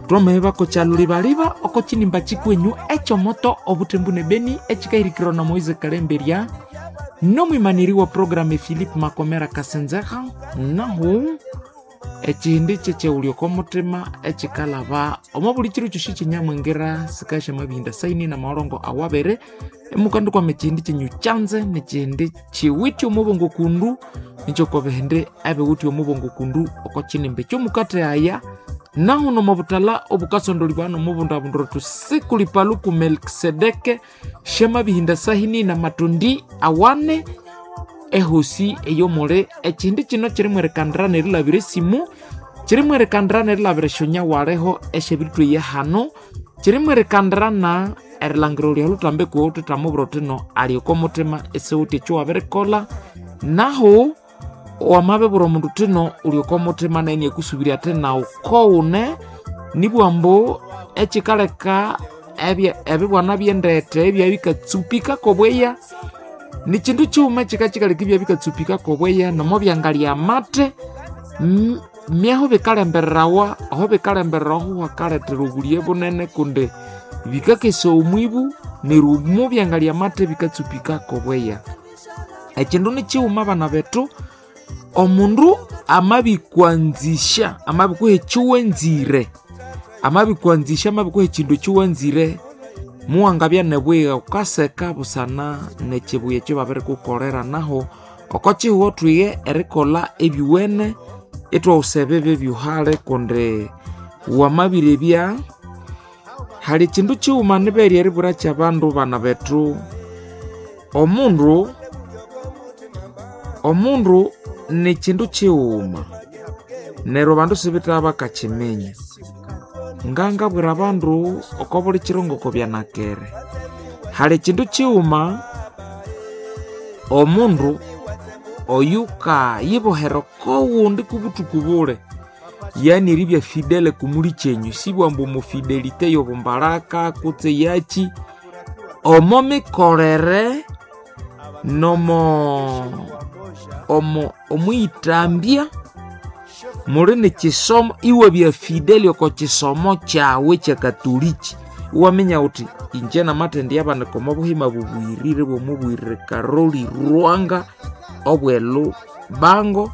Twameba ko chaluri baliba oko chinimba chikwenyu echo moto obutembune beni echikairikiro na Moise Kalemberia no mwimaniri wa programe Philippe Makomera Kasenzeka naho echindi cheche ulioko mutema echikalaba omobuli chiru chushi nyamwengera sikasha mabinda saini na maorongo awabere emukandu kwa mechindi chenyu chanze nechindi chiwiti omubongo kundu nicho kobehende abe wuti omubongo kundu oko chinimbe chomukate aya naho no mabutala obukasondolibano mubunda bundoro tusikuli ku Melkisedeke shema bihinda sahini na matundi awane ehosi eyomole echindi chino chirimwerekandra nerilabire simu chirimwerekandra nerilabire shonya wareho eshebitwe ye hano chirimwerekandra na erlangiro lya lutambe ko tutamubrotono alioko mutema eseuti cho aberekola naho wamabe buromundu tino ulioko mutema na eni kusubiri atena ukoune nibwambo echikaleka ebibwana byendete ebyabikatsupika kobweya ni chindu chuma chikachikalekibya bikatsupika kobweya nomo byangalia mate myeho bikalembererawa aho bikalembereraho wakaletera obulie bunene kunde bikakeso omwibu ni rumu byangalia mate bikatsupika kobweya echindu ni chiuma bana betu omundu amabikwanzisha amabikuhe chuwenzire amabikwanzisha amabikuhe chindu chuwenzire muangabya nebwega ukaseka busana nechibuye cyo babere kukolera naho okochi huo twiye erikola ebiwene etwa usebebe byuhale konde wamabirebya hali chindu chiuma niberi eribura chabandu bana betu omundu ni chindu chiuma nero bandu sibita bakachimenya nganga bwira bandu okobuli chirongo kobyanakere hali chindu chiuma omundu oyuka yibohero kowundi kubutukubule yani ribya fidele kumuli chenyu sibwambo mu fidelite yobumbaraka kutse yachi omomikolere omuitambia mulini chisomo iwe bya fideli oko chisomo chawe cha katoliki wamenya uti injena matendi yabane komo buhima bubwirire bomubwirire Karoli Rwanga obwelu bango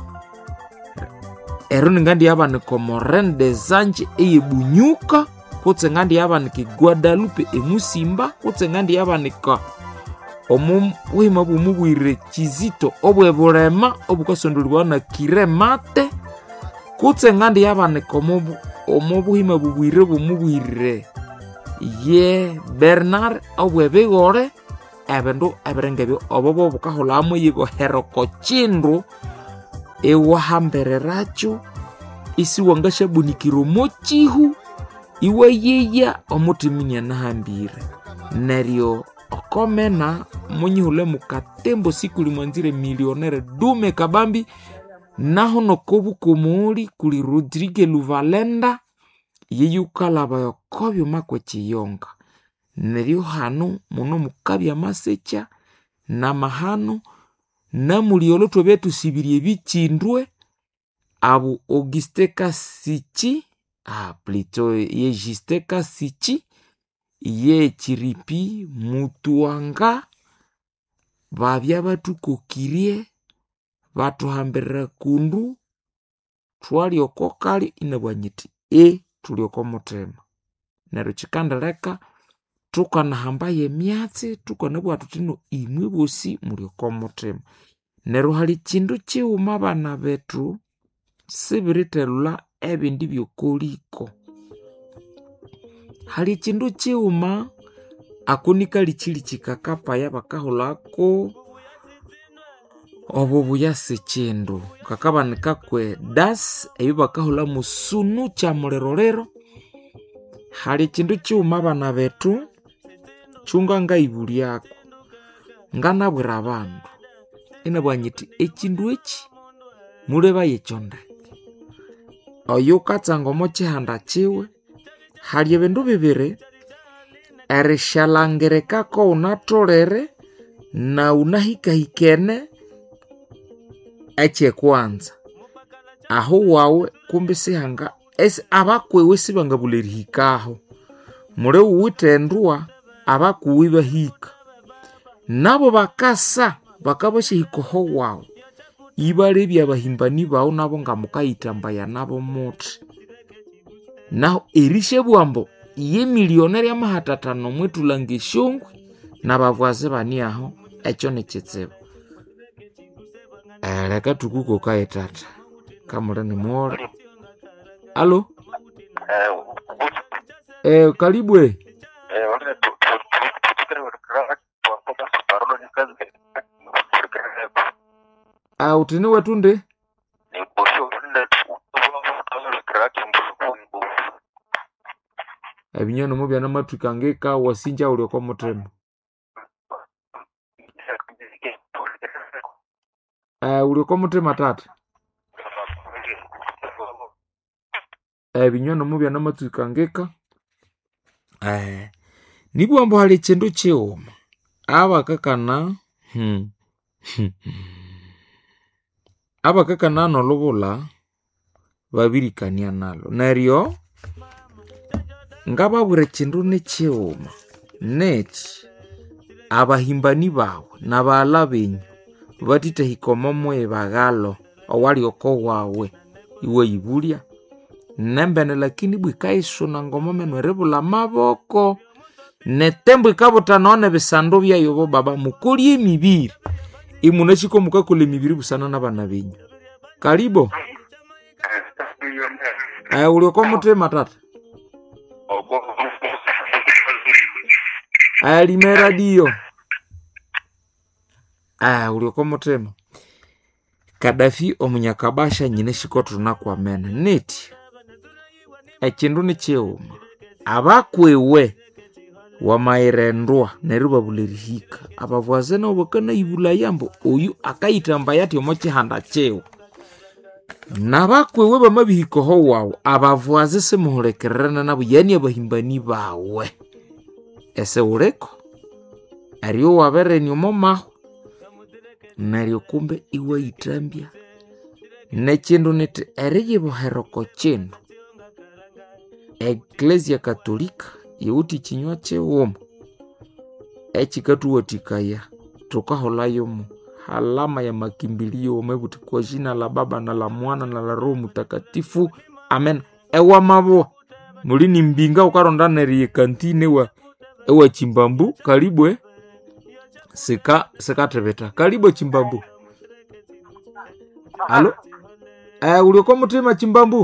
eruni ngandi yabane komo Rende Zanje eyebunyuka kutse ngandi yabane ki Guadalupe emusimba kutse ngandi yabane ka wima bumubwirire Kizito obwebulema obukasondolibwa na Kiremate kutse ngandi yabane komo omubuhima bubwirire bumubwirire ye Bernard obwebigore ebindu ebirengebyo obobo bukaholamo yibo heroko chindu ewahambereracho isi wangashabunikiro mochihu iwe yeya omutiminya nahambire neryo okomena munyihule mukatembo sikuli mwanzire milionere dume kabambi naho nokobu komuli kuli Rodrigue Luvalenda yeyukalaba yokobyo makwe chiyonga neryo hano muno mukabya masecha na mahano na mulioloto betu sibirie bichindwe abu Auguste Kasichi plito ye Juste Kasichi ye Chiripi Mutuanga babya batukokirie batuhambira kundu twali okokali inabwanyiti tulioko mutema nero chikandeleka tukanahamba ye myatsi tukanabwa tutino imwe bosi mulioko mutema nero hali chindu chiuma bana betu sibiritelula ebindi byokoliko hali chindu chiuma akunika lichili chikakapa ya bakaholako obo buyase chindu kakabanika kwe das eyo bakahola musunu cha mulerolero hali chindu chiuma bana betu chunga ngaibuli yako nganabwira abandu inabwanyiti echindu echi muleba yechonda oyo katsangomo chihanda chiwe hali ebindu bibiri erishalangereka ko unatolere na unahikahikene eche kwanza aho wawe kumbe sihanga es abakwewe sibangabulerihikaho mure uwitendwa abakuwiba hika nabo bakasa bakabashihikoho wawe ibarebya abahimbani bawo nabo ngamukayitambaya nabo muti naho erishe bwambo ye milioneri amahatatano mwetulanga eshongwe nabavwaze bani aho ekyo nekitsebo leka tukuko kaye tata kamura ni mwora. Alo? Karibwe. Utini wetunde? Ebinyano mubya namatwikangeka wasinja uli kwa mutremo. Uli kwa mutrema tata? Ebinyano mubya namatwikangeka. Nibwambo hali chendo cheoma. Abakakana abakakana nolobola babirikania nalo neryo ngababure chendo necheoma neti abahimbani bawe nabala benyu batite hikoma mwe bagalo owali oko wawe iwe ibulia nembene lakini bwikaiso na ngoma menwe rebula maboko netembo ikabuta none bisando bya yobo baba mukuri emibiri imunashiko mukakole emibiri busana nabana benyu. Karibo. Uli kwa mutrema tata? Limera dio. Uli kwa mutrema. Kadafi omunyakabasha nyine shikoto nakwa mena neti ekindu nicheoma abakwewe wamairendwa neruba bulerihika abavwaze na obakana ibula yambo oyu akayitamba yati omochihanda cheo nabakwewe bamabihikoho wawe abavwaze semuhulekerana nabo yani abahimbani bawe ese ureko ariyo wabereni omomaho naryo kumbe iwe itambya nekindu niti eriyiboheroko kindu Ecclesia Katolika yuti chinywa chewomo echikatuwatikaya tukaholayo mu halama ya makimbilio omebuti kwa jina la Baba na la Mwana na la Roho Mtakatifu amen. Ewa mabo mulini mbinga ukaronda neri kantine ewa Chimbambu. Karibwe sika tebeta karibu Chimbambu. Alo ulioko mutima Chimbambu?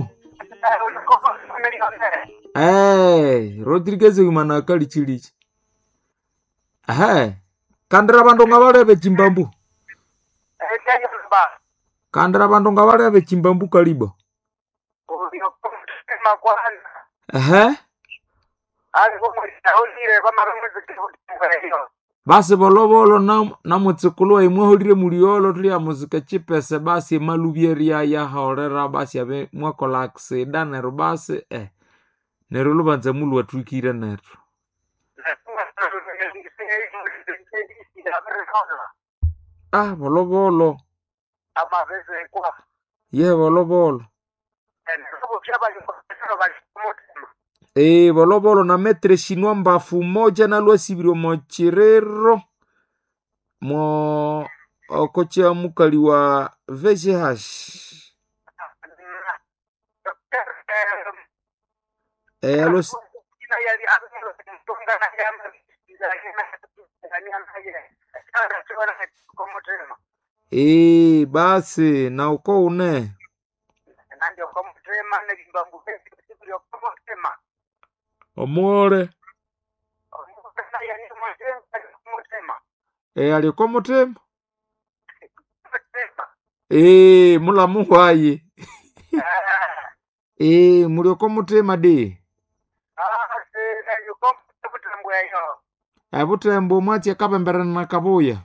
Rodriguez umana kali chilichi. Kandra bandu ngabalebe Chimbambu. Kandra bandu ngabalebe Chimbambu karibu. Basi bolobolo na mutsikulo imwe holire muliolo tuli ya muzika chipese basi malubyeria ya haorera basi abe mwakola akseda nero basi nero lubanza mulu watwikira nero bolobolo bolobolo bolobolo na metre shinwa mbafu moja na lwa sibiro mochirero mo okocha mukali wa VGH basi na uko une omore aliko mutema mula muhwaye mulioko mutema de butembo mwati akabemberana na kabuya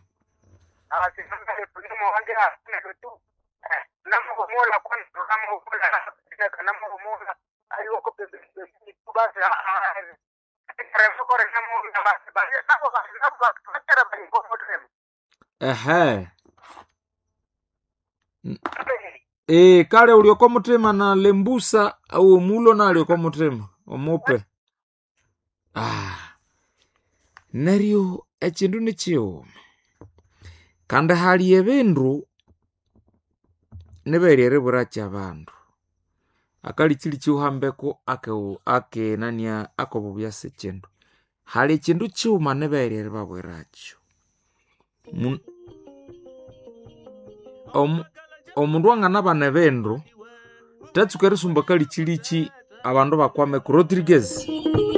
kale ulioko mutima na lembusa au mulo na ulioko mutima omupe neryo ekindu nikiyo kandi hali ebindu niberere burachi abandu akali kili kiuhambeko ake nania akobo byase kindu hali kindu kiuma niberere babweracho omundu angana bane bendu tatsukere sumba kali kilichi abandu bakwame ku Rodriguez